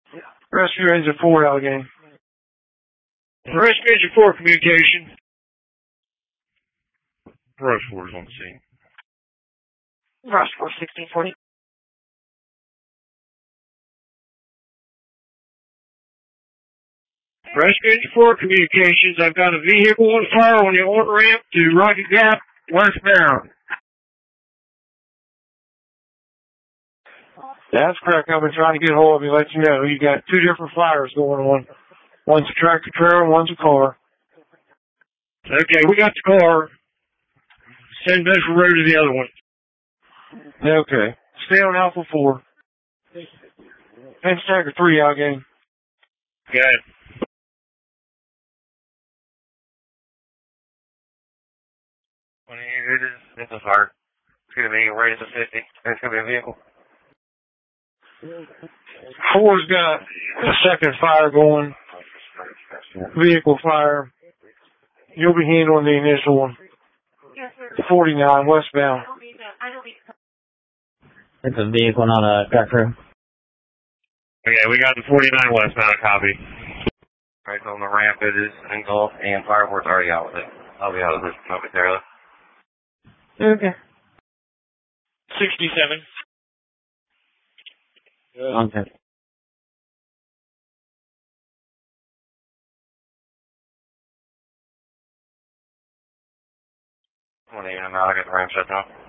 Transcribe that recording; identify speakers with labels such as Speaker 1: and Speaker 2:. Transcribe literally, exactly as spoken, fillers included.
Speaker 1: Rescue Engine four, Allegheny.
Speaker 2: Rescue Engine four communication. Rush four is on the scene.
Speaker 3: Rush four, sixteen forty.
Speaker 2: Rescue Engine four communications. I've got a vehicle on fire on the on-ramp to Rocky Gap, westbound.
Speaker 1: That's correct. I've been trying to get hold of you, let you know. You got two different fires going on. One's a tractor trailer and one's a car.
Speaker 2: Okay, we got the car. Send Bedford Road to the other one.
Speaker 1: Okay. Stay on Alpha four. And Stagger three, Allegheny.
Speaker 2: Good.
Speaker 4: When it is, it's a fire. It's going to be right at the fifty. It's going to be a vehicle.
Speaker 1: Four's got a second fire going. Vehicle fire. You'll be handling the initial one.
Speaker 3: Yes, sir.
Speaker 1: forty-nine, westbound.
Speaker 3: I don't need that. I don't need that.
Speaker 5: It's a vehicle, not a track crew.
Speaker 2: Okay, we got the forty-nine westbound, a copy.
Speaker 4: Right on the ramp, it is engulfed, and fireworks already out with it. I'll be out of this momentarily.
Speaker 5: Okay.
Speaker 2: sixty-seven.
Speaker 5: Okay.
Speaker 4: twenty, and now I got the ramp shut down.